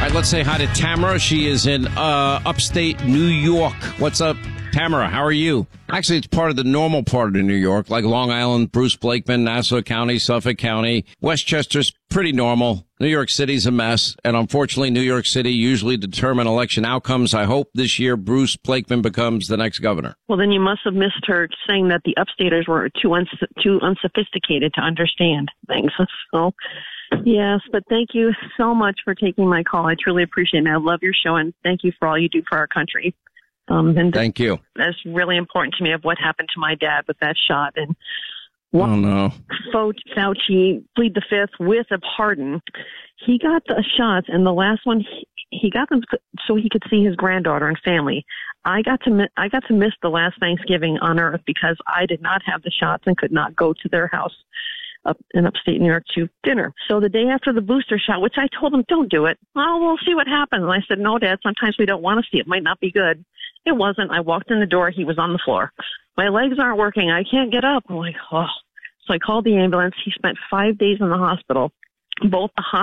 right, let's say hi to Tamara. She is in upstate New York. What's up, Tamara? How are you? Actually, it's part of the normal part of New York, like Long Island, Bruce Blakeman, Nassau County, Suffolk County. Westchester's pretty normal. New York City's a mess. And unfortunately, New York City usually determine election outcomes. I hope this year Bruce Blakeman becomes the next governor. Well, then you must have missed her saying that the upstaters were too unsophisticated to understand things. So, yes, but thank you so much for taking my call. I truly appreciate it. I love your show, and thank you for all you do for our country. And thank you. That's really important to me of what happened to my dad with that shot. And oh, no. Fauci plead the fifth with a pardon. He got the shots, and the last one, he got them so he could see his granddaughter and family. I got to miss the last Thanksgiving on Earth because I did not have the shots and could not go to their house up in upstate New York to dinner. So the day after the booster shot, which I told him, don't do it. Oh, we'll see what happens. And I said, no, Dad, sometimes we don't want to see. It might not be good. It wasn't. I walked in the door. He was on the floor. My legs aren't working. I can't get up. I'm like, oh. So I called the ambulance. He spent 5 days in the hospital. Both the